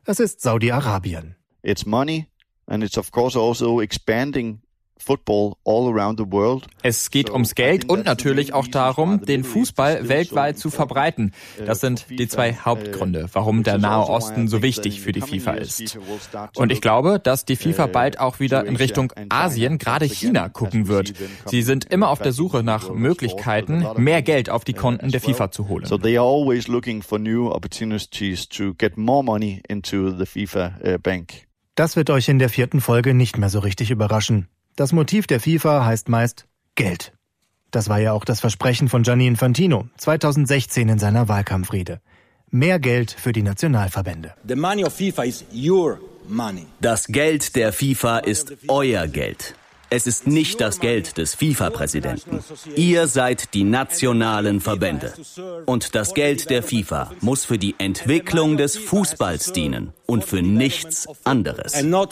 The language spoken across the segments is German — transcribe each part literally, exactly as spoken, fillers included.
Es ist Saudi-Arabien. It's money and it's of course also expanding football all around the world. Es geht ums Geld und natürlich auch darum, den Fußball weltweit zu verbreiten. Das sind die zwei Hauptgründe, warum der Nahe Osten so wichtig für die FIFA ist. Und ich glaube, dass die FIFA bald auch wieder in Richtung Asien, gerade China, gucken wird. Sie sind immer auf der Suche nach Möglichkeiten, mehr Geld auf die Konten der FIFA zu holen. So they are always looking for new opportunities to get more money into the FIFA bank. Das wird euch in der vierten Folge nicht mehr so richtig überraschen. Das Motiv der FIFA heißt meist Geld. Das war ja auch das Versprechen von Gianni Infantino zweitausendsechzehn in seiner Wahlkampfrede. Mehr Geld für die Nationalverbände. The money of FIFA is your money. Das Geld der FIFA ist euer Geld. Es ist nicht das Geld des FIFA-Präsidenten. Ihr seid die nationalen Verbände. Und das Geld der FIFA muss für die Entwicklung des Fußballs dienen und für nichts anderes.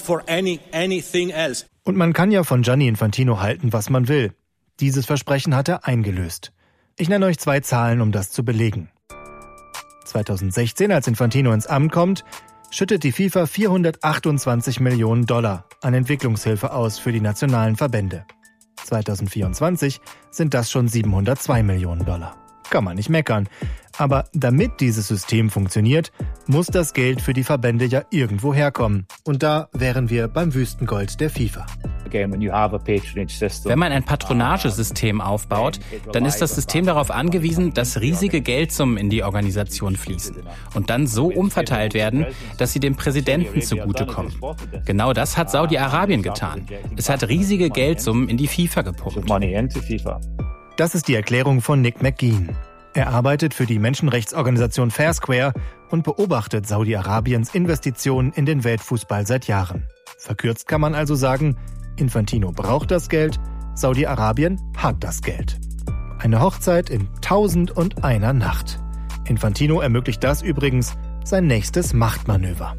Und man kann ja von Gianni Infantino halten, was man will. Dieses Versprechen hat er eingelöst. Ich nenne euch zwei Zahlen, um das zu belegen. zweitausendsechzehn, als Infantino ins Amt kommt, schüttet die FIFA vierhundertachtundzwanzig Millionen Dollar an Entwicklungshilfe aus für die nationalen Verbände. zweitausendvierundzwanzig sind das schon siebenhundertzwei Millionen Dollar. Kann man nicht meckern. Aber damit dieses System funktioniert, muss das Geld für die Verbände ja irgendwo herkommen. Und da wären wir beim Wüstengold der FIFA. Wenn man ein Patronagesystem aufbaut, dann ist das System darauf angewiesen, dass riesige Geldsummen in die Organisation fließen und dann so umverteilt werden, dass sie dem Präsidenten zugutekommen. Genau das hat Saudi-Arabien getan. Es hat riesige Geldsummen in die FIFA gepumpt. Das ist die Erklärung von Nick McGean. Er arbeitet für die Menschenrechtsorganisation Fair Square und beobachtet Saudi-Arabiens Investitionen in den Weltfußball seit Jahren. Verkürzt kann man also sagen, Infantino braucht das Geld, Saudi-Arabien hat das Geld. Eine Hochzeit in tausend und einer Nacht. Infantino ermöglicht das übrigens sein nächstes Machtmanöver.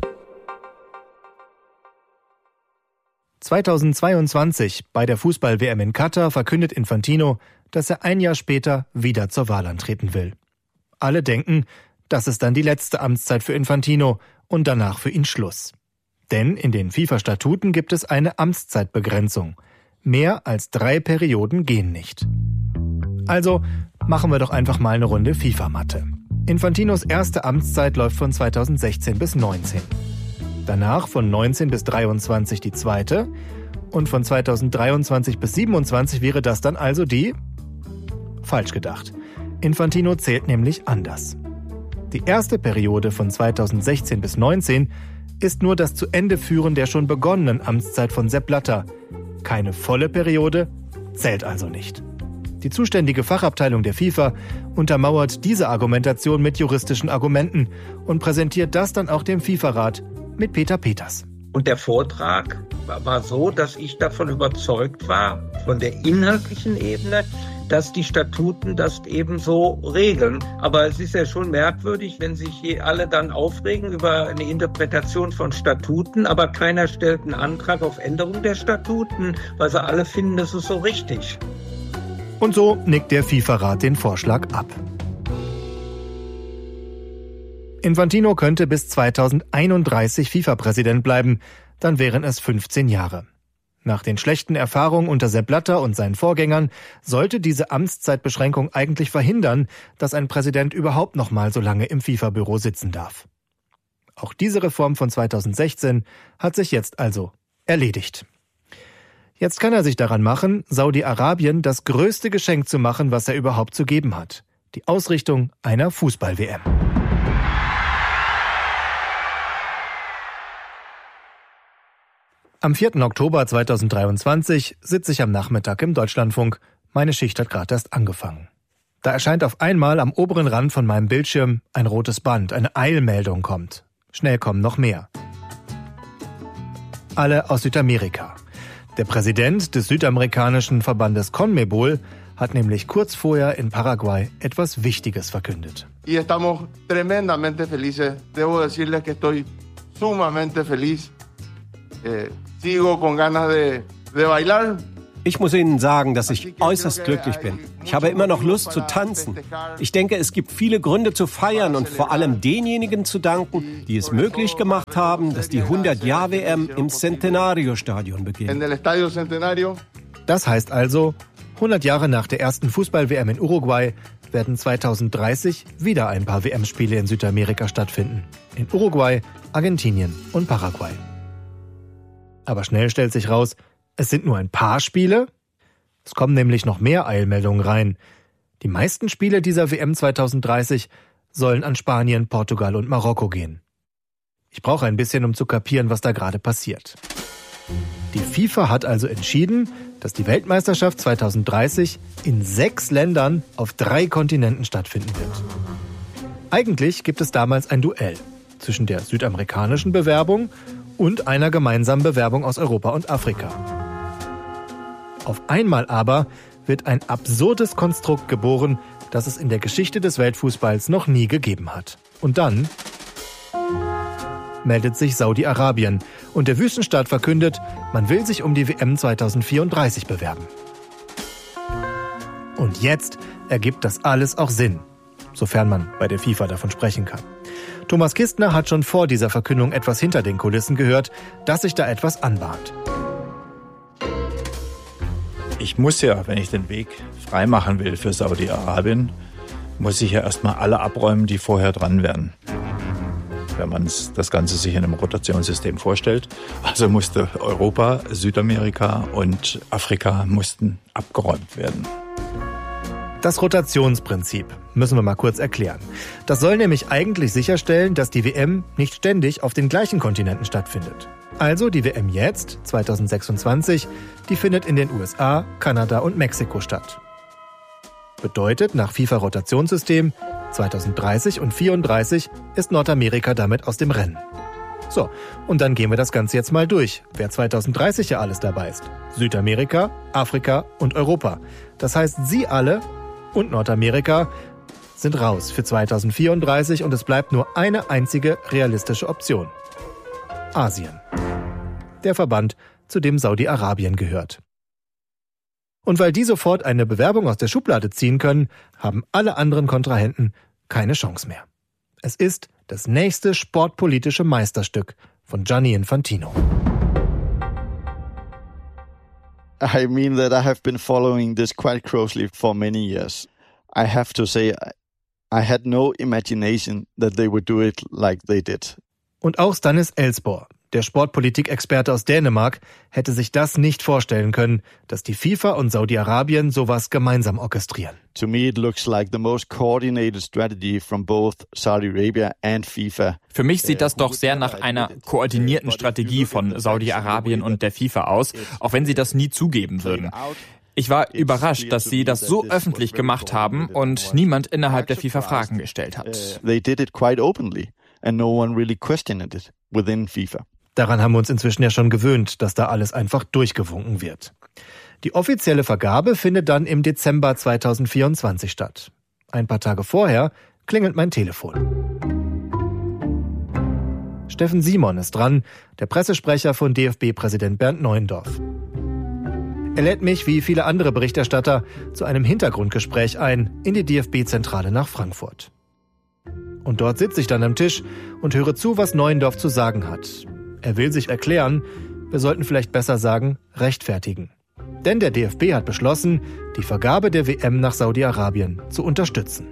zweitausendzweiundzwanzig bei der Fußball-W M in Katar verkündet Infantino, dass er ein Jahr später wieder zur Wahl antreten will. Alle denken, das ist dann die letzte Amtszeit für Infantino und danach für ihn Schluss. Denn in den FIFA-Statuten gibt es eine Amtszeitbegrenzung. Mehr als drei Perioden gehen nicht. Also machen wir doch einfach mal eine Runde FIFA-Matte. Infantinos erste Amtszeit läuft von zweitausendsechzehn bis neunzehn. Danach von neunzehn bis dreiundzwanzig die zweite. Und von zweitausenddreiundzwanzig bis siebenundzwanzig wäre das dann also die... Falsch gedacht. Infantino zählt nämlich anders. Die erste Periode von zweitausendsechzehn bis neunzehn ist nur das zu Ende führen der schon begonnenen Amtszeit von Sepp Blatter. Keine volle Periode, zählt also nicht. Die zuständige Fachabteilung der FIFA untermauert diese Argumentation mit juristischen Argumenten und präsentiert das dann auch dem FIFA-Rat mit Peter Peters. Und der Vortrag war so, dass ich davon überzeugt war, von der inhaltlichen Ebene, dass die Statuten das eben so regeln. Aber es ist ja schon merkwürdig, wenn sich hier alle dann aufregen über eine Interpretation von Statuten, aber keiner stellt einen Antrag auf Änderung der Statuten, weil sie alle finden, das ist so richtig. Und so nickt der FIFA-Rat den Vorschlag ab. Infantino könnte bis zweitausendeinunddreißig FIFA-Präsident bleiben, dann wären es fünfzehn Jahre. Nach den schlechten Erfahrungen unter Sepp Blatter und seinen Vorgängern sollte diese Amtszeitbeschränkung eigentlich verhindern, dass ein Präsident überhaupt noch mal so lange im FIFA-Büro sitzen darf. Auch diese Reform von zweitausendsechzehn hat sich jetzt also erledigt. Jetzt kann er sich daran machen, Saudi-Arabien das größte Geschenk zu machen, was er überhaupt zu geben hat. Die Ausrichtung einer Fußball-W M. Am vierten Oktober zweitausenddreiundzwanzig sitze ich am Nachmittag im Deutschlandfunk. Meine Schicht hat gerade erst angefangen. Da erscheint auf einmal am oberen Rand von meinem Bildschirm ein rotes Band, eine Eilmeldung kommt. Schnell kommen noch mehr. Alle aus Südamerika. Der Präsident des südamerikanischen Verbandes CONMEBOL hat nämlich kurz vorher in Paraguay etwas Wichtiges verkündet. Y estamos tremendamente felices. Debo decirles que estoy sumamente feliz. Eh, sigo con ganas de, de bailar. Ich muss Ihnen sagen, dass ich äußerst glücklich bin. Ich habe immer noch Lust zu tanzen. Ich denke, es gibt viele Gründe zu feiern und vor allem denjenigen zu danken, die es möglich gemacht haben, dass die hundert-Jahr-W M im Centenario-Stadion beginnt. Das heißt also, hundert Jahre nach der ersten Fußball-W M in Uruguay werden zweitausenddreißig wieder ein paar W M-Spiele in Südamerika stattfinden. In Uruguay, Argentinien und Paraguay. Aber schnell stellt sich raus, es sind nur ein paar Spiele. Es kommen nämlich noch mehr Eilmeldungen rein. Die meisten Spiele dieser W M zweitausenddreißig sollen an Spanien, Portugal und Marokko gehen. Ich brauche ein bisschen, um zu kapieren, was da gerade passiert. Die FIFA hat also entschieden, dass die Weltmeisterschaft zweitausenddreißig in sechs Ländern auf drei Kontinenten stattfinden wird. Eigentlich gibt es damals ein Duell zwischen der südamerikanischen Bewerbung und einer gemeinsamen Bewerbung aus Europa und Afrika. Auf einmal aber wird ein absurdes Konstrukt geboren, das es in der Geschichte des Weltfußballs noch nie gegeben hat. Und dann meldet sich Saudi-Arabien und der Wüstenstaat verkündet, man will sich um die W M zweitausendvierunddreißig bewerben. Und jetzt ergibt das alles auch Sinn, sofern man bei der FIFA davon sprechen kann. Thomas Kistner hat schon vor dieser Verkündung etwas hinter den Kulissen gehört, dass sich da etwas anbahnt. Ich muss ja, wenn ich den Weg freimachen will für Saudi-Arabien, muss ich ja erstmal alle abräumen, die vorher dran wären. Wenn man das Ganze sich in einem Rotationssystem vorstellt. Also musste Europa, Südamerika und Afrika mussten abgeräumt werden. Das Rotationsprinzip müssen wir mal kurz erklären. Das soll nämlich eigentlich sicherstellen, dass die W M nicht ständig auf den gleichen Kontinenten stattfindet. Also die W M jetzt, zweitausendsechsundzwanzig, die findet in den U S A, Kanada und Mexiko statt. Bedeutet, nach FIFA-Rotationssystem, zweitausenddreißig und vierunddreißig ist Nordamerika damit aus dem Rennen. So, und dann gehen wir das Ganze jetzt mal durch, wer zweitausenddreißig ja alles dabei ist. Südamerika, Afrika und Europa. Das heißt, Sie alle und Nordamerika sind raus für zweitausendvierunddreißig und es bleibt nur eine einzige realistische Option. Asien. Der Verband, zu dem Saudi-Arabien gehört. Und weil die sofort eine Bewerbung aus der Schublade ziehen können, haben alle anderen Kontrahenten keine Chance mehr. Es ist das nächste sportpolitische Meisterstück von Gianni Infantino. I mean that I have been following this quite closely for many years. I have to say, I had no imagination that they would do it like they did. Und auch Stanis Elsborg, der Sportpolitikexperte aus Dänemark, hätte sich das nicht vorstellen können, dass die FIFA und Saudi-Arabien sowas gemeinsam orchestrieren. To me it looks like the most coordinated strategy from both Saudi Arabia and FIFA. Für mich sieht das doch sehr nach einer koordinierten Strategie von Saudi-Arabien und der FIFA aus, auch wenn sie das nie zugeben würden. Ich war überrascht, dass sie das so öffentlich gemacht haben und niemand innerhalb der FIFA Fragen gestellt hat. They did it quite openly and no one really questioned it within FIFA. Daran haben wir uns inzwischen ja schon gewöhnt, dass da alles einfach durchgewunken wird. Die offizielle Vergabe findet dann im Dezember zweitausendvierundzwanzig statt. Ein paar Tage vorher klingelt mein Telefon. Steffen Simon ist dran, der Pressesprecher von D F B-Präsident Bernd Neuendorf. Er lädt mich, wie viele andere Berichterstatter, zu einem Hintergrundgespräch ein in die D F B-Zentrale nach Frankfurt. Und dort sitze ich dann am Tisch und höre zu, was Neuendorf zu sagen hat. Er will sich erklären, wir sollten vielleicht besser sagen, rechtfertigen. Denn der D F B hat beschlossen, die Vergabe der W M nach Saudi-Arabien zu unterstützen.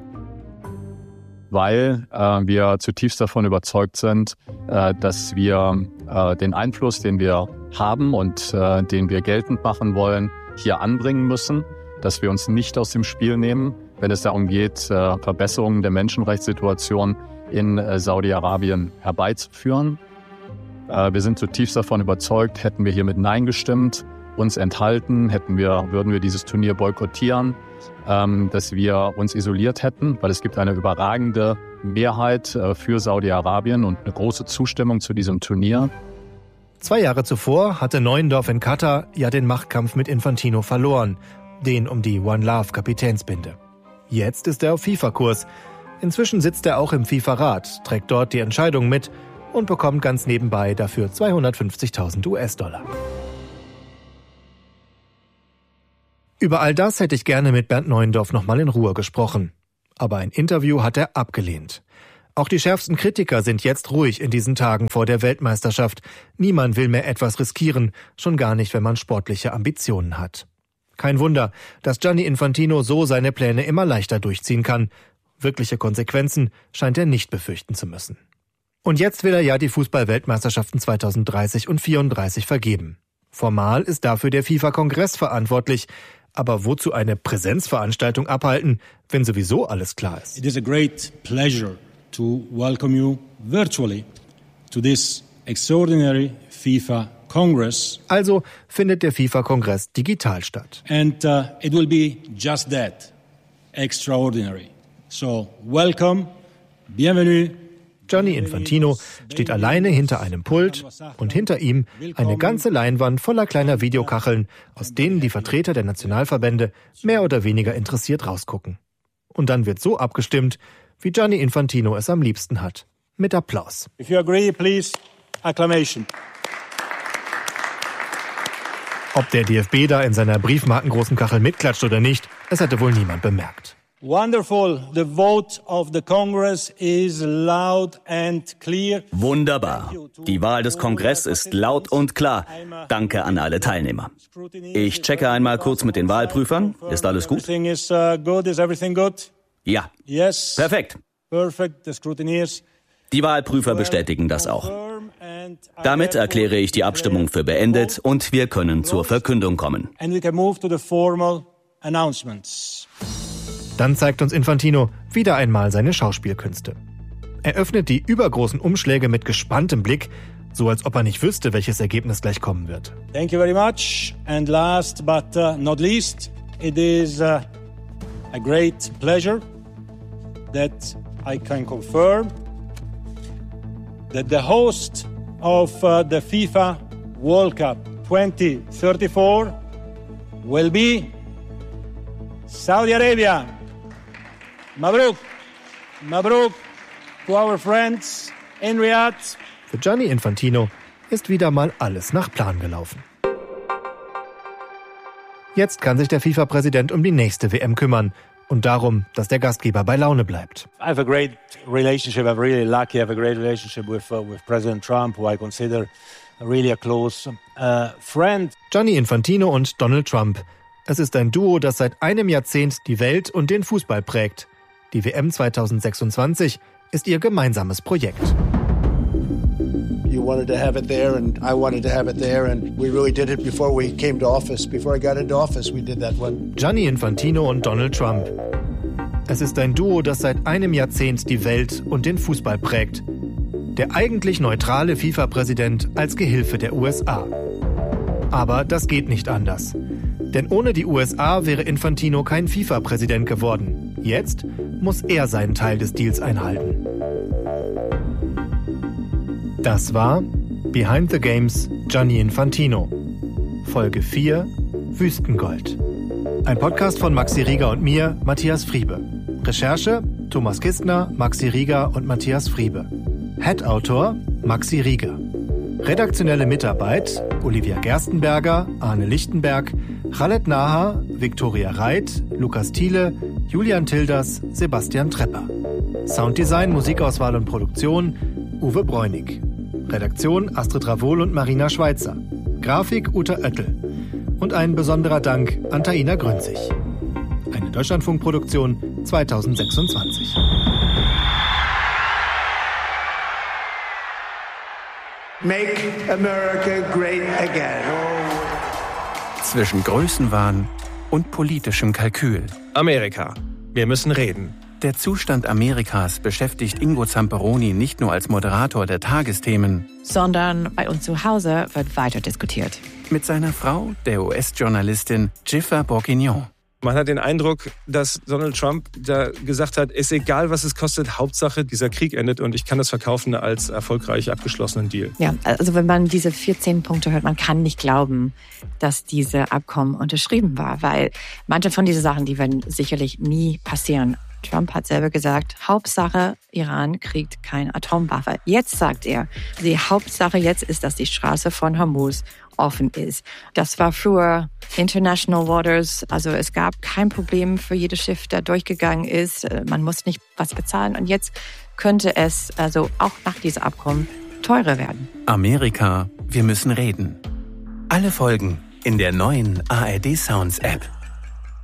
Weil äh, wir zutiefst davon überzeugt sind, äh, dass wir äh, den Einfluss, den wir haben und äh, den wir geltend machen wollen, hier anbringen müssen, dass wir uns nicht aus dem Spiel nehmen, wenn es darum geht, äh, Verbesserungen der Menschenrechtssituation in äh, Saudi-Arabien herbeizuführen. Äh, wir sind zutiefst davon überzeugt, hätten wir hier mit Nein gestimmt, uns enthalten, hätten wir, würden wir dieses Turnier boykottieren, ähm, dass wir uns isoliert hätten, weil es gibt eine überragende Mehrheit äh, für Saudi-Arabien und eine große Zustimmung zu diesem Turnier. Zwei Jahre zuvor hatte Neuendorf in Katar ja den Machtkampf mit Infantino verloren, den um die One Love Kapitänsbinde. Jetzt ist er auf FIFA-Kurs. Inzwischen sitzt er auch im FIFA-Rat, trägt dort die Entscheidung mit und bekommt ganz nebenbei dafür zweihundertfünfzigtausend US-Dollar. Über all das hätte ich gerne mit Bernd Neuendorf noch mal in Ruhe gesprochen. Aber ein Interview hat er abgelehnt. Auch die schärfsten Kritiker sind jetzt ruhig in diesen Tagen vor der Weltmeisterschaft. Niemand will mehr etwas riskieren, schon gar nicht, wenn man sportliche Ambitionen hat. Kein Wunder, dass Gianni Infantino so seine Pläne immer leichter durchziehen kann. Wirkliche Konsequenzen scheint er nicht befürchten zu müssen. Und jetzt will er ja die Fußball-Weltmeisterschaften zweitausenddreißig und vierunddreißig vergeben. Formal ist dafür der FIFA-Kongress verantwortlich. Aber wozu eine Präsenzveranstaltung abhalten, wenn sowieso alles klar ist? It is a great pleasure to welcome you virtually to this extraordinary FIFA Congress. Also findet der FIFA-Kongress digital statt. And uh, it will be just that, extraordinary. So welcome, bienvenue. Gianni Infantino steht alleine hinter einem Pult und hinter ihm eine ganze Leinwand voller kleiner Videokacheln, aus denen die Vertreter der Nationalverbände mehr oder weniger interessiert rausgucken. Und dann wird so abgestimmt, wie Gianni Infantino es am liebsten hat. Mit Applaus. If you agree, please, acclamation. Ob der D F B da in seiner briefmarkengroßen Kachel mitklatscht oder nicht, es hätte wohl niemand bemerkt. Wonderful. The vote of the Congress is loud and clear. Wunderbar. Die Wahl des Kongress ist laut und klar. Danke an alle Teilnehmer. Ich checke einmal kurz mit den Wahlprüfern. Ist alles gut? Everything is uh, good. Is everything good? Ja. Yes. Perfekt. Perfect. The scrutineers. Die Wahlprüfer bestätigen das auch. Damit erkläre ich die Abstimmung für beendet und wir können zur Verkündung kommen. And we can move to the formal announcements. Dann zeigt uns Infantino wieder einmal seine Schauspielkünste. Er öffnet die übergroßen Umschläge mit gespanntem Blick, so als ob er nicht wüsste, welches Ergebnis gleich kommen wird. Thank you very much. And last but uh, not least, it is uh, a great pleasure that I can confirm that the host of uh, the FIFA World Cup twenty thirty-four will be Saudi Arabia. Mabruk, Mabruk to our friends in Riyadh. Für Gianni Infantino ist wieder mal alles nach Plan gelaufen. Jetzt kann sich der FIFA-Präsident um die nächste W M kümmern und darum, dass der Gastgeber bei Laune bleibt. I have a great relationship. I'm really lucky. I have a great relationship with uh, with President Trump, who I consider really a close uh, friend. Gianni Infantino und Donald Trump. Es ist ein Duo, das seit einem Jahrzehnt die Welt und den Fußball prägt. Die W M zweitausendsechsundzwanzig ist ihr gemeinsames Projekt. You wanted to have it there and I wanted to have it there and we really did it before we came to office. Before I got into office, we did that one. Gianni Infantino und Donald Trump. Es ist ein Duo, das seit einem Jahrzehnt die Welt und den Fußball prägt. Der eigentlich neutrale FIFA-Präsident als Gehilfe der U S A. Aber das geht nicht anders. Denn ohne die U S A wäre Infantino kein FIFA-Präsident geworden. Jetzt muss er seinen Teil des Deals einhalten. Das war Behind the Games Gianni Infantino. Folge vier Wüstengold. Ein Podcast von Maxi Rieger und mir, Matthias Friebe. Recherche Thomas Kistner, Maxi Rieger und Matthias Friebe. Head-Autor Maxi Rieger. Redaktionelle Mitarbeit Olivia Gerstenberger, Arne Lichtenberg, Khaled Naha, Viktoria Reit, Lukas Thiele, Julian Tilders, Sebastian Trepper. Sounddesign, Musikauswahl und Produktion Uwe Bräunig. Redaktion Astrid Ravol und Marina Schweitzer. Grafik Uta Oettel. Und ein besonderer Dank an Taina Grünzig. Eine Deutschlandfunkproduktion zweitausendsechsundzwanzig. Make America great again. Zwischen Größenwahn und politischem Kalkül. Amerika. Wir müssen reden. Der Zustand Amerikas beschäftigt Ingo Zamperoni nicht nur als Moderator der Tagesthemen, sondern bei uns zu Hause wird weiter diskutiert. Mit seiner Frau, der U S-Journalistin Jennifer Bourguignon. Man hat den Eindruck, dass Donald Trump da gesagt hat, ist egal, was es kostet, Hauptsache dieser Krieg endet und ich kann das verkaufen als erfolgreich abgeschlossenen Deal. Ja, also wenn man diese vierzehn Punkte hört, man kann nicht glauben, dass diese Abkommen unterschrieben war, weil manche von diesen Sachen, die werden sicherlich nie passieren. Trump hat selber gesagt, Hauptsache, Iran kriegt keine Atomwaffe. Jetzt sagt er, die Hauptsache jetzt ist, dass die Straße von Hormuz offen ist. Das war früher International Waters, also es gab kein Problem für jedes Schiff, der durchgegangen ist. Man muss nicht was bezahlen und jetzt könnte es also auch nach diesem Abkommen teurer werden. Amerika, wir müssen reden. Alle Folgen in der neuen A R D Sounds App.